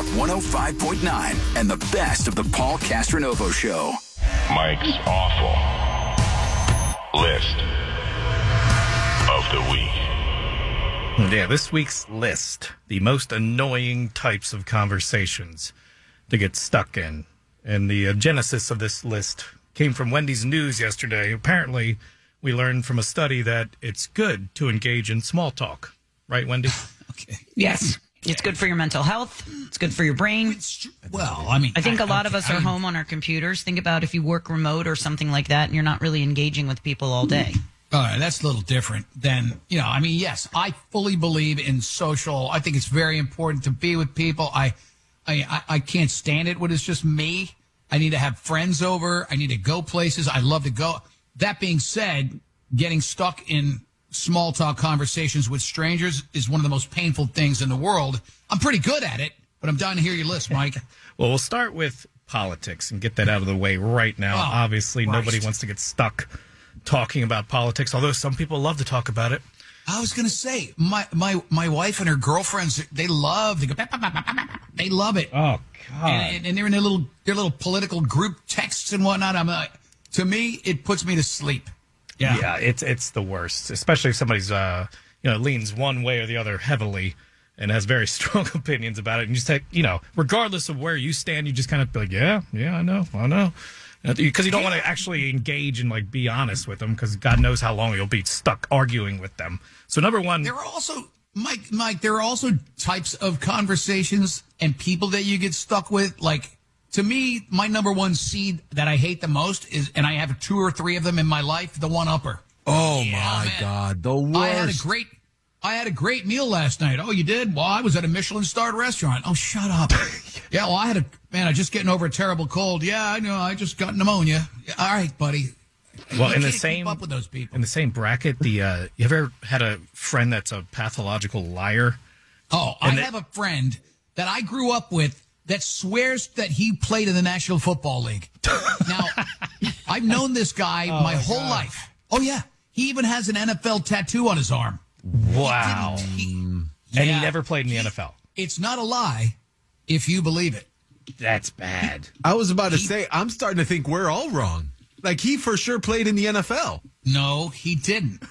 105.9 and the best of the Paul Castronovo Show. Mike's awful list of the week. Yeah, this week's list, the most annoying types of conversations to get stuck in. And the genesis of this list came from Wendy's News yesterday. Apparently, we learned from a study that it's good to engage in small talk. Right, Wendy? Okay. Yes. It's good for your mental health. It's good for your brain. Well, I mean, I think a lot of us are home on our computers. Think about if you work remote or something like that and you're not really engaging with people all day. All right, that's a little different than, I mean, yes, I fully believe in social. I think it's very important to be with people. I can't stand it when it's just me. I need to have friends over. I need to go places. I love to go. That being said, getting stuck in small talk conversations with strangers is one of the most painful things in the world. I'm pretty good at it, but I'm dying to hear your list, Mike. Well, we'll start with politics and get that out of the way right now. Oh, obviously, Christ. Nobody wants to get stuck talking about politics, although some people love to talk about it. I was going to say, my wife and her girlfriends, they love it. Oh, God. And they're in their little political group texts and whatnot. I'm like, to me, it puts me to sleep. Yeah, it's the worst, especially if somebody's leans one way or the other heavily and has very strong opinions about it. And you just take, regardless of where you stand, you just kind of be like, yeah, I know. Because you don't want to actually engage and be honest with them, because God knows how long you'll be stuck arguing with them. So number one, there are also Mike. There are also types of conversations and people that you get stuck with. To me, my number one seed that I hate the most is, and I have 2 or 3 of them in my life, the one-upper. Oh, my God, the worst. I had a great meal last night. Oh, you did? Well, I was at a Michelin-starred restaurant. Oh, shut up. Yeah, well, I'm just getting over a terrible cold. Yeah, I know. I just got pneumonia. Yeah, all right, buddy. Well, in the same keep up with those people. In the same bracket, you ever had a friend that's a pathological liar? Oh, I have a friend that I grew up with that swears that he played in the National Football League. Now, I've known this guy my whole life. Oh, yeah. He even has an NFL tattoo on his arm. Wow. And he never played in the NFL. It's not a lie if you believe it. That's bad. I was about to say, I'm starting to think we're all wrong. He for sure played in the NFL. No, he didn't.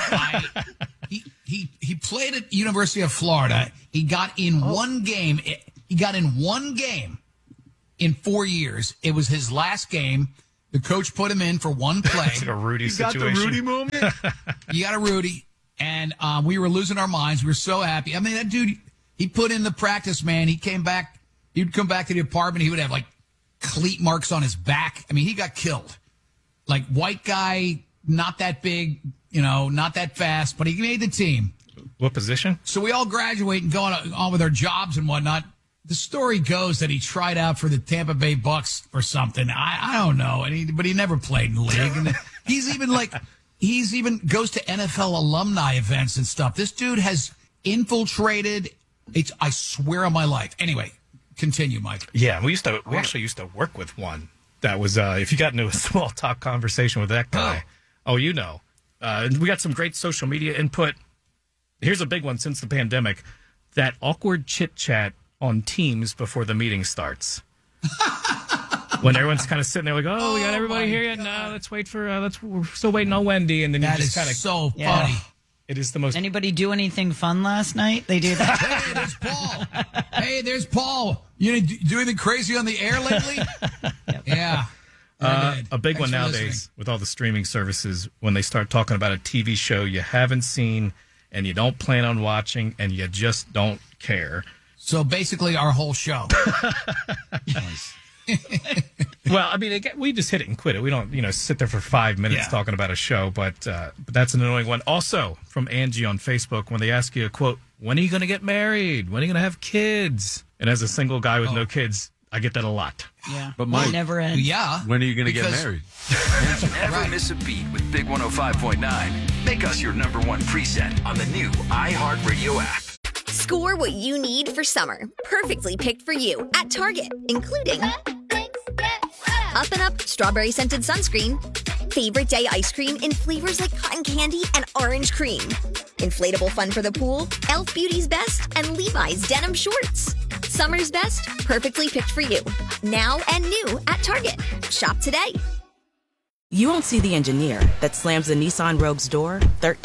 He played at University of Florida. He got in one game. He got in one game in 4 years. It was his last game. The coach put him in for one play. It's like a Rudy situation. You got the Rudy moment? You got a Rudy. And we were losing our minds. We were so happy. I mean, that dude, he put in the practice, man. He came back. He'd come back to the apartment. He would have, cleat marks on his back. I mean, he got killed. White guy, not that big, not that fast, but he made the team. What position? So we all graduate and go on with our jobs and whatnot. The story goes that he tried out for the Tampa Bay Bucks or something. I don't know, but he never played in the league. And he's even goes to NFL alumni events and stuff. This dude has infiltrated. I swear on my life. Anyway, continue, Mike. Yeah, we actually used to work with one that was if you got into a small talk conversation with that guy. We got some great social media input. Here's a big one since the pandemic: that awkward chit chat on Teams before the meeting starts. When everyone's kind of sitting there we got everybody here yet? No, let's wait for, we're still waiting on Wendy. And then that you just kind of. So funny. It is the most. Anybody do anything fun last night? They do that. Hey, there's Paul. Hey, there's Paul. You do anything crazy on the air lately? Yep. Yeah. A big one nowadays with all the streaming services, when they start talking about a TV show you haven't seen and you don't plan on watching and you just don't care. So basically our whole show. Well, I mean, we just hit it and quit it. We don't, sit there for 5 minutes talking about a show, but that's an annoying one. Also, from Angie on Facebook, when they ask you, quote, when are you going to get married? When are you going to have kids? And as a single guy with no kids, I get that a lot. Yeah. But Mike, never ends. Yeah. When are you going to get married? Never miss a beat with Big 105.9. Make us your number one preset on the new iHeartRadio app. Score what you need for summer. Perfectly picked for you at Target, including Up and Up strawberry scented sunscreen, favorite day ice cream in flavors like cotton candy and orange cream, inflatable fun for the pool, Elf Beauty's Best, and Levi's denim shorts. Summer's best, perfectly picked for you. Now and new at Target. Shop today. You won't see the engineer that slams the Nissan Rogue's door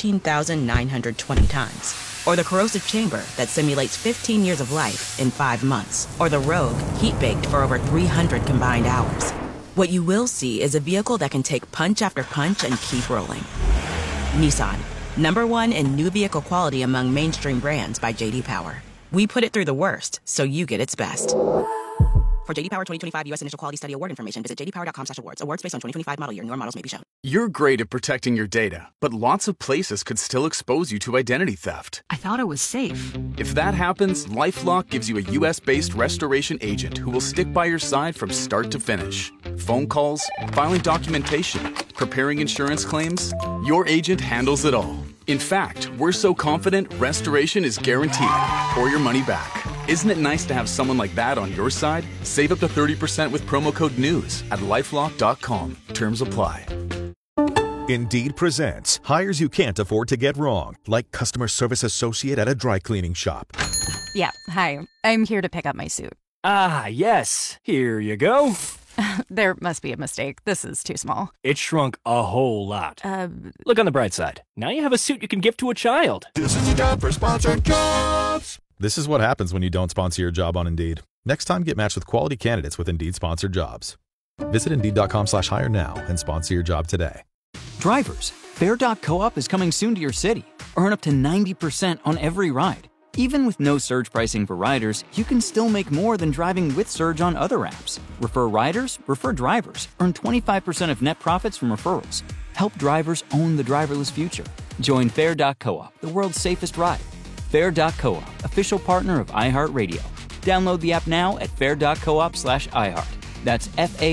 13,920 times. Or the corrosive chamber that simulates 15 years of life in 5 months. Or the Rogue heat-baked for over 300 combined hours. What you will see is a vehicle that can take punch after punch and keep rolling. Nissan, #1 in new vehicle quality among mainstream brands by J.D. Power. We put it through the worst, so you get its best. For J.D. Power 2025 U.S. Initial Quality Study Award information, visit jdpower.com/awards. Awards based on 2025 model year. Newer models may be shown. You're great at protecting your data, but lots of places could still expose you to identity theft. I thought it was safe. If that happens, LifeLock gives you a U.S.-based restoration agent who will stick by your side from start to finish. Phone calls, filing documentation, preparing insurance claims, your agent handles it all. In fact, we're so confident restoration is guaranteed or your money back. Isn't it nice to have someone like that on your side? Save up to 30% with promo code NEWS at LifeLock.com. Terms apply. Indeed presents hires you can't afford to get wrong, like customer service associate at a dry cleaning shop. Yeah, hi. I'm here to pick up my suit. Ah, yes. Here you go. There must be a mistake. This is too small. It shrunk a whole lot. Look on the bright side. Now you have a suit you can give to a child. This is your job for sponsored jobs. This is what happens when you don't sponsor your job on Indeed. Next time, get matched with quality candidates with Indeed sponsored jobs. Visit Indeed.com/hire now and sponsor your job today. Drivers, Fair.coop is coming soon to your city. Earn up to 90% on every ride. Even with no surge pricing for riders, you can still make more than driving with Surge on other apps. Refer riders, refer drivers. Earn 25% of net profits from referrals. Help drivers own the driverless future. Join Fair.coop, the world's safest ride. Fair.coop, official partner of iHeartRadio. Download the app now at fair.coop/iHeart. That's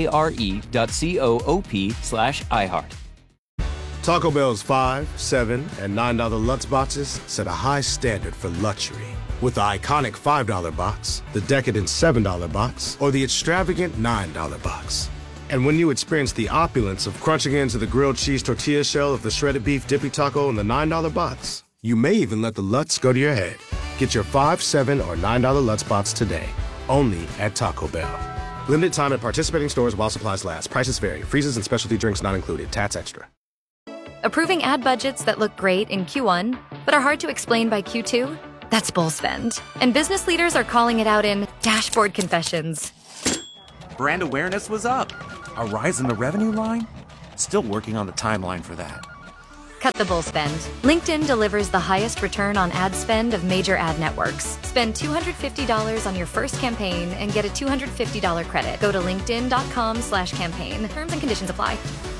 FARE.coop/iHeart. Taco Bell's $5, $7, and $9 Lutz boxes set a high standard for luxury. With the iconic $5 box, the decadent $7 box, or the extravagant $9 box. And when you experience the opulence of crunching into the grilled cheese tortilla shell of the shredded beef dippy taco in the $9 box, you may even let the Lutz go to your head. Get your $5, $7, or $9 Lutz box today, only at Taco Bell. Limited time at participating stores while supplies last. Prices vary. Freezes and specialty drinks not included. Tats extra. Approving ad budgets that look great in Q1, but are hard to explain by Q2? That's bull spend. And business leaders are calling it out in dashboard confessions. Brand awareness was up. A rise in the revenue line? Still working on the timeline for that. Cut the bull spend. LinkedIn delivers the highest return on ad spend of major ad networks. Spend $250 on your first campaign and get a $250 credit. Go to linkedin.com/campaign. Terms and conditions apply.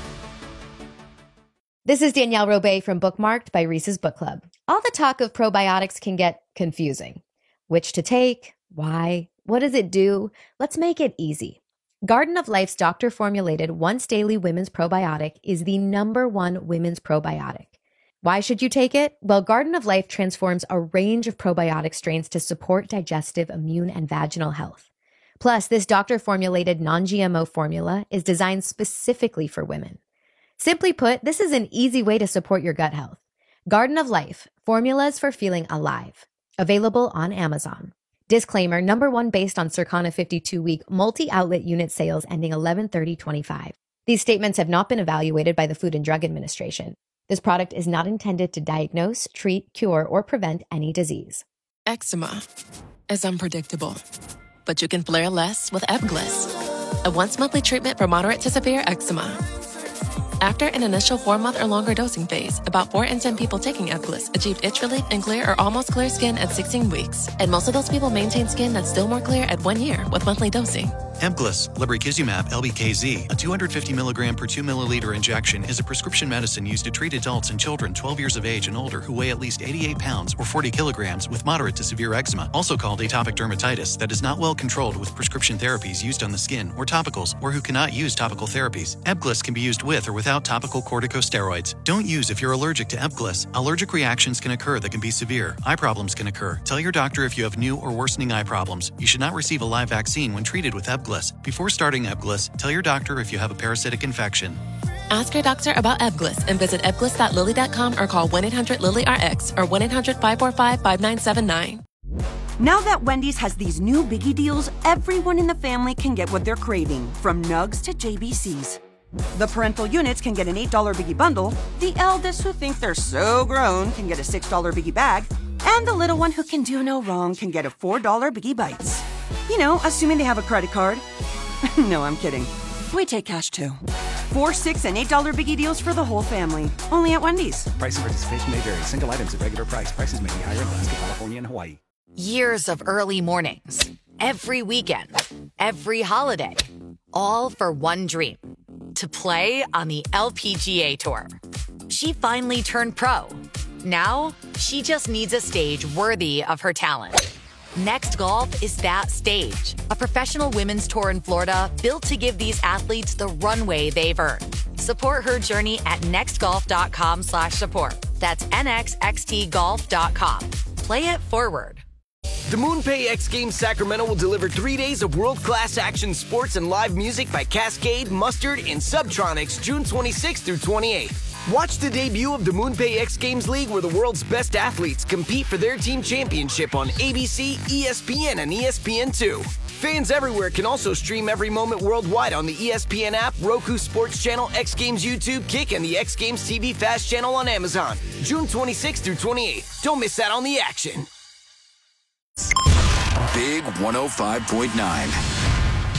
This is Danielle Robay from Bookmarked by Reese's Book Club. All the talk of probiotics can get confusing. Which to take? Why? What does it do? Let's make it easy. Garden of Life's doctor-formulated once-daily women's probiotic is the #1 women's probiotic. Why should you take it? Well, Garden of Life transforms a range of probiotic strains to support digestive, immune, and vaginal health. Plus, this doctor-formulated non-GMO formula is designed specifically for women. Simply put, this is an easy way to support your gut health. Garden of Life, formulas for feeling alive. Available on Amazon. Disclaimer, #1 based on Circana 52-week multi-outlet unit sales ending 11/30/25. These statements have not been evaluated by the Food and Drug Administration. This product is not intended to diagnose, treat, cure, or prevent any disease. Eczema is unpredictable, but you can flare less with Ebglyss, a once-monthly treatment for moderate to severe eczema. After an initial 4-month or longer dosing phase, about 4 in 10 people taking Ebglyss achieved itch relief and clear or almost clear skin at 16 weeks. And most of those people maintain skin that's still more clear at 1 year with monthly dosing. Ebglyss, lebrikizumab LBKZ, a 250 milligram per 2 milliliter injection, is a prescription medicine used to treat adults and children 12 years of age and older who weigh at least 88 pounds or 40 kilograms with moderate to severe eczema, also called atopic dermatitis, that is not well controlled with prescription therapies used on the skin or topicals, or who cannot use topical therapies. Ebglyss can be used with or without topical corticosteroids. Don't use if you're allergic to Ebglyss. Allergic reactions can occur that can be severe. Eye problems can occur. Tell your doctor if you have new or worsening eye problems. You should not receive a live vaccine when treated with Ebglyss. Before starting Ebglyss, tell your doctor if you have a parasitic infection. Ask your doctor about Ebglyss and visit ebglyss.lilly.com or call 1-800-LILY-RX or 1-800-545-5979. Now that Wendy's has these new biggie deals, everyone in the family can get what they're craving, from nugs to JBCs. The parental units can get an $8 biggie bundle, the eldest who think they're so grown can get a $6 biggie bag, and the little one who can do no wrong can get a $4 biggie bites. You know, assuming they have a credit card. No, I'm kidding. We take cash too. 4, 6, and $8 biggie deals for the whole family. Only at Wendy's. Price and participation may vary. Single items at regular price. Prices may be higher in Alaska, California, and Hawaii. Years of early mornings, every weekend, every holiday, all for one dream, to play on the LPGA Tour. She finally turned pro. Now, she just needs a stage worthy of her talent. Next Golf is that stage, a professional women's tour in Florida built to give these athletes the runway they've earned. Support her journey at nextgolf.com/support. That's nxxtgolf.com. Play it forward. The MoonPay X Games Sacramento will deliver 3 days of world-class action sports and live music by Cascade, Mustard, and Subtronics June 26th through 28th. Watch the debut of the MoonPay X Games League, where the world's best athletes compete for their team championship on ABC, ESPN, and ESPN2. Fans everywhere can also stream every moment worldwide on the ESPN app, Roku Sports Channel, X Games YouTube, Kick, and the X Games TV Fast Channel on Amazon. June 26th through 28th. Don't miss out on the action. Big 105.9.